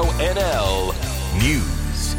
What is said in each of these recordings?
Toronto NL News.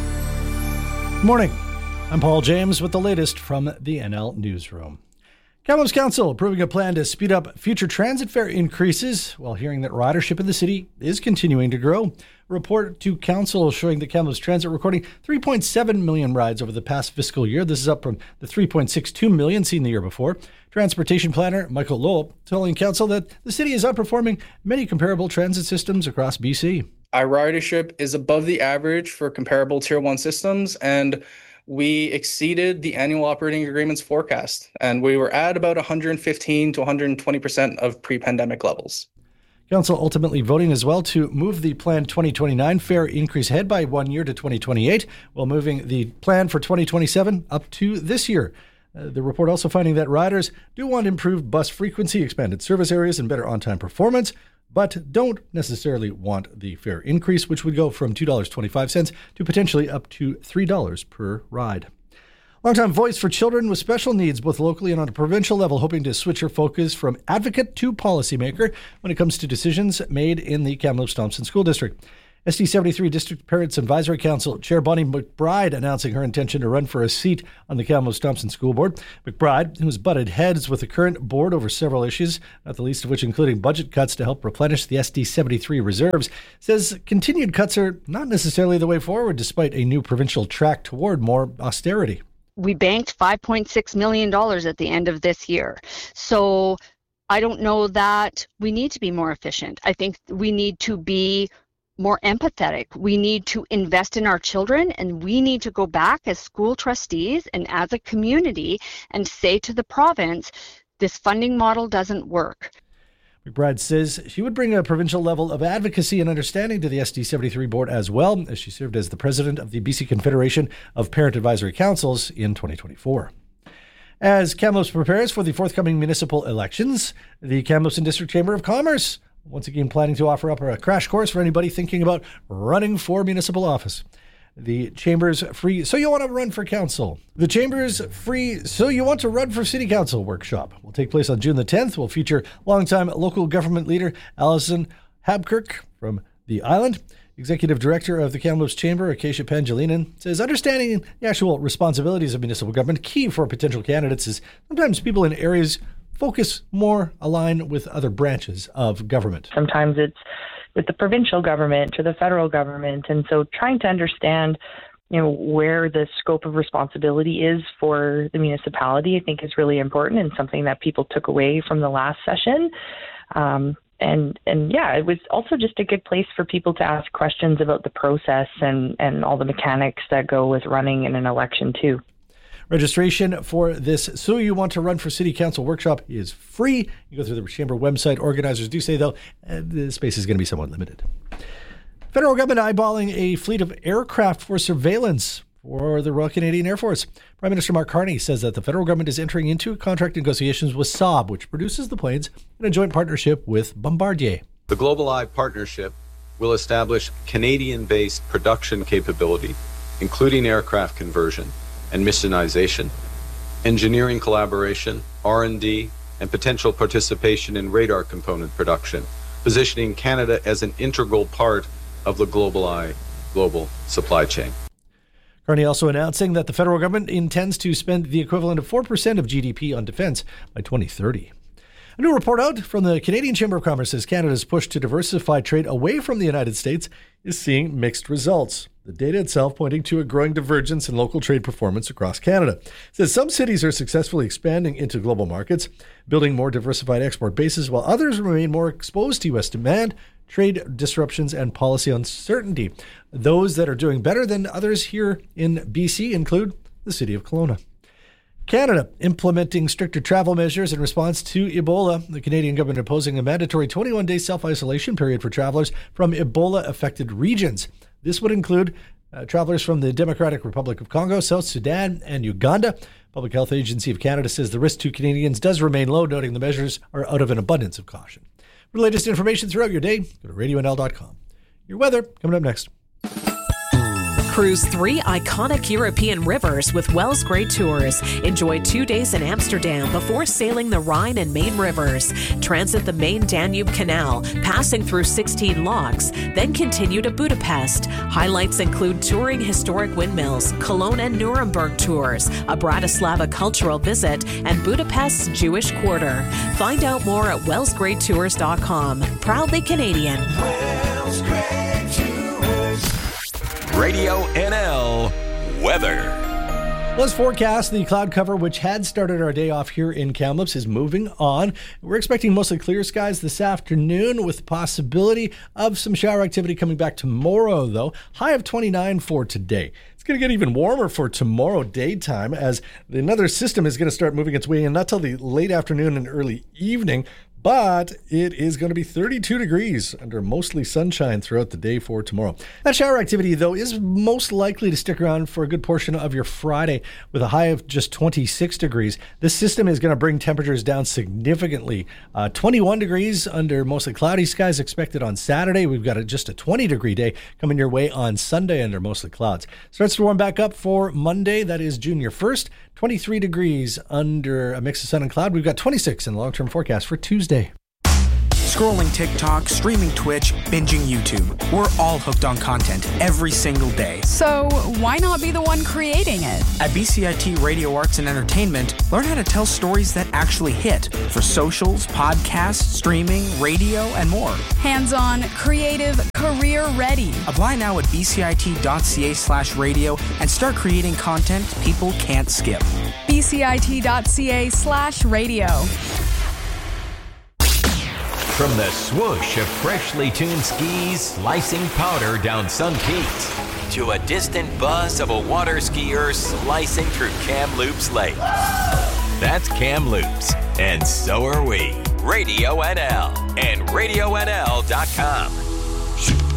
Morning. I'm Paul James with the latest from the NL Newsroom. Kamloops Council approving a plan to speed up future transit fare increases while hearing that ridership in the city is continuing to grow. A report to Council showing that Kamloops Transit recording 3.7 million rides over the past fiscal year. This is up from the 3.62 million seen the year before. Transportation planner Michael Loeb telling Council that the city is outperforming many comparable transit systems across BC. Our ridership is above the average for comparable Tier 1 systems, and we exceeded the annual operating agreement's forecast, and we were at about 115 to 120% of pre-pandemic levels. Council ultimately voting as well to move the planned 2029 fare increase ahead by 1 year to 2028, while moving the plan for 2027 up to this year. The report also finding that riders do want improved bus frequency, expanded service areas, and better on-time performance, but don't necessarily want the fare increase, which would go from $2.25 to potentially up to $3 per ride. Longtime voice for children with special needs, both locally and on a provincial level, hoping to switch her focus from advocate to policymaker when it comes to decisions made in the Kamloops-Thompson School District. SD73 District Parents Advisory Council Chair Bonnie McBride announcing her intention to run for a seat on the Kamloops-Thompson School Board. McBride, who's butted heads with the current board over several issues, not the least of which including budget cuts to help replenish the SD73 reserves, says continued cuts are not necessarily the way forward despite a new provincial track toward more austerity. We banked $5.6 million at the end of this year. So I don't know that we need to be more efficient. I think we need to be more empathetic. We need to invest in our children, and we need to go back as school trustees and as a community and say to the province, this funding model doesn't work. McBride says she would bring a provincial level of advocacy and understanding to the SD73 board as well, as she served as the president of the BC Confederation of Parent Advisory Councils in 2024. As Kamloops prepares for the forthcoming municipal elections, the Kamloops and District Chamber of Commerce once again planning to offer up a crash course for anybody thinking about running for municipal office. The Chamber's free So You Want to Run for Council. The Chamber's free So You Want to Run for City Council workshop will take place on June the 10th. Will feature longtime local government leader Alison Habkirk from the Island. Executive Director of the Kamloops Chamber, Acacia Pangilinan, says understanding the actual responsibilities of municipal government key for potential candidates is sometimes people in areas focus more align with other branches of government. Sometimes it's with the provincial government or the federal government. And so trying to understand, where the scope of responsibility is for the municipality, I think is really important and something that people took away from the last session. It was also just a good place for people to ask questions about the process and all the mechanics that go with running in an election too. Registration for this So You Want to Run for City Council workshop is free. You go through the Chamber website. Organizers do say, though, the space is going to be somewhat limited. Federal government eyeballing a fleet of aircraft for surveillance for the Royal Canadian Air Force. Prime Minister Mark Carney says that the federal government is entering into contract negotiations with Saab, which produces the planes, in a joint partnership with Bombardier. The GlobalEye partnership will establish Canadian-based production capability, including aircraft conversion and missionization, engineering collaboration, R&D, and potential participation in radar component production, positioning Canada as an integral part of the GlobalEye global supply chain. Carney also announcing that the federal government intends to spend the equivalent of 4% of GDP on defense by 2030. A new report out from the Canadian Chamber of Commerce says Canada's push to diversify trade away from the United States is seeing mixed results. The data itself pointing to a growing divergence in local trade performance across Canada. It says some cities are successfully expanding into global markets, building more diversified export bases, while others remain more exposed to U.S. demand, trade disruptions, and policy uncertainty. Those that are doing better than others here in BC include the city of Kelowna. Canada implementing stricter travel measures in response to Ebola. The Canadian government imposing a mandatory 21-day self-isolation period for travelers from Ebola-affected regions. This would include travelers from the Democratic Republic of Congo, South Sudan, and Uganda. Public Health Agency of Canada says the risk to Canadians does remain low, noting the measures are out of an abundance of caution. For the latest information throughout your day, go to radionl.com. Your weather coming up next. Cruise 3 iconic European rivers with Wells Grey Tours. Enjoy 2 days in Amsterdam before sailing the Rhine and Main rivers. Transit the main Danube Canal, passing through 16 locks, then continue to Budapest. Highlights include touring historic windmills, Cologne and Nuremberg tours, a Bratislava cultural visit, and Budapest's Jewish Quarter. Find out more at wellsgreytours.com. Proudly Canadian. Wells Grey Tours. Radio NL weather. Let's forecast. The cloud cover, which had started our day off here in Kamloops, is moving on. We're expecting mostly clear skies this afternoon with the possibility of some shower activity coming back tomorrow, though. High of 29 for today. It's going to get even warmer for tomorrow daytime as another system is going to start moving its way in, not till the late afternoon and early evening. But it is going to be 32 degrees under mostly sunshine throughout the day for tomorrow. That shower activity, though, is most likely to stick around for a good portion of your Friday with a high of just 26 degrees. This system is going to bring temperatures down significantly. 21 degrees under mostly cloudy skies expected on Saturday. We've got just a 20-degree day coming your way on Sunday under mostly clouds. Starts to warm back up for Monday. That is June 1st. 23 degrees under a mix of sun and cloud. We've got 26 in the long-term forecast for Tuesday. Scrolling TikTok, streaming Twitch, binging YouTube. We're all hooked on content every single day. So why not be the one creating it? At BCIT Radio Arts and Entertainment, learn how to tell stories that actually hit for socials, podcasts, streaming, radio, and more. Hands-on, creative, career-ready. Apply now at bcit.ca/radio and start creating content people can't skip. bcit.ca/radio. From the swoosh of freshly tuned skis slicing powder down Sun Peaks to a distant buzz of a water skier slicing through Kamloops Lake. That's Kamloops, and so are we. Radio NL and RadioNL.com.